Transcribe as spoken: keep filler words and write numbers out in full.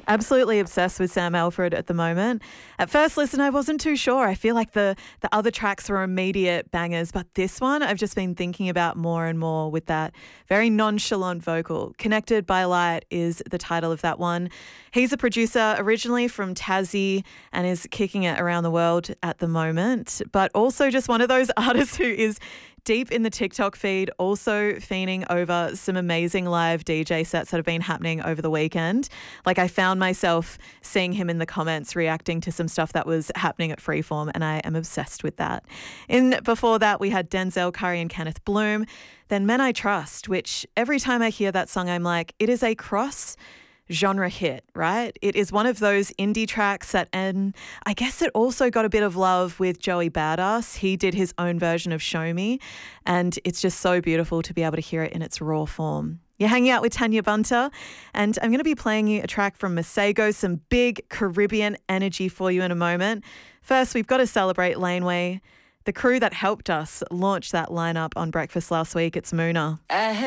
Absolutely obsessed with Sam Alford at the moment. At first listen, I wasn't too sure. I feel like the, the other tracks were immediate bangers, but this one I've just been thinking about more and more with that very nonchalant vocal. Connected by Light is the title of that one. He's a producer originally from Tassie and is kicking it around the world at the moment, but also just one of those artists who is deep in the TikTok feed, also fiending over some amazing live D J sets that have been happening over the weekend. Like I found myself seeing him in the comments reacting to some stuff that was happening at Freeform, and I am obsessed with that. In before that, we had Denzel Curry and Kenneth Bloom. Then Men I Trust, which every time I hear that song, I'm like, it is a cross genre hit, right? It is one of those indie tracks that, and I guess it also got a bit of love with Joey Badass. He did his own version of Show Me, and it's just so beautiful to be able to hear it in its raw form. You're hanging out with Tanya Bunter, and I'm going to be playing you a track from Masego, some big Caribbean energy for you in a moment. First, we've got to celebrate Laneway, the crew that helped us launch that lineup on Breakfast last week. It's Moona.